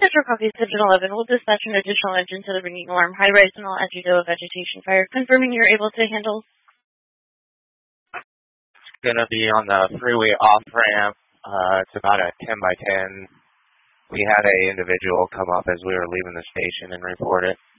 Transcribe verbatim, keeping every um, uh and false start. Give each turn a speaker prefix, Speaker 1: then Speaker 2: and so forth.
Speaker 1: Metro Coffee Section eleven will dispatch an additional engine to the ringing alarm. High rise and all as you go of vegetation fire. Confirming you're able to handle.
Speaker 2: It's going to be on the freeway off-ramp. Uh, it's about a ten by ten. We had an individual come up as we were leaving the station and report it.